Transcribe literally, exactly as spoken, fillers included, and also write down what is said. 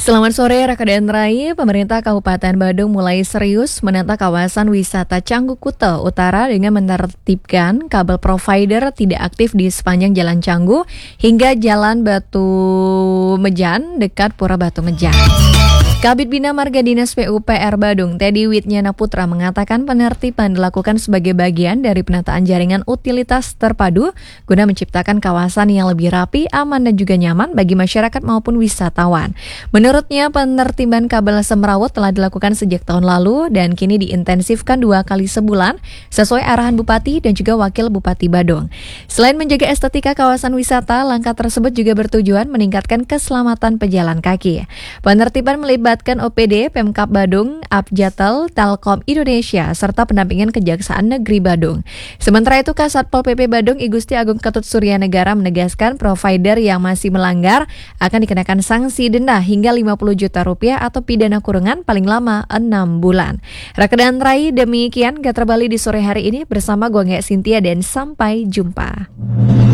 Selamat sore rekan Rai, pemerintah Kabupaten Badung mulai serius menata kawasan wisata Canggu Kuta Utara dengan menertibkan kabel provider tidak aktif di sepanjang Jalan Canggu hingga Jalan Batu Mejan dekat Pura Batu Mejan. Kabid Bina Marga Dinas P U P R Badung, Teddy Witnyana Putra mengatakan penertiban dilakukan sebagai bagian dari penataan jaringan utilitas terpadu guna menciptakan kawasan yang lebih rapi, aman dan juga nyaman bagi masyarakat maupun wisatawan. Menurutnya penertiban kabel semrawut telah dilakukan sejak tahun lalu dan kini diintensifkan dua kali sebulan sesuai arahan Bupati dan juga Wakil Bupati Badung. Selain menjaga estetika kawasan wisata, langkah tersebut juga bertujuan meningkatkan keselamatan pejalan kaki. Penertiban melibatkan O P D, Pemkab Badung, Abjatel, Telkom Indonesia, serta pendampingan Kejaksaan Negeri Badung. Sementara itu, Kasatpol P P Badung I Gusti Agung Ketut Suryanegara menegaskan provider yang masih melanggar akan dikenakan sanksi denda hingga lima puluh juta rupiah atau pidana kurungan paling lama enam bulan. Rekan Rai, demikian Gatra Bali di sore hari ini bersama gue Ngek Cynthia dan sampai jumpa.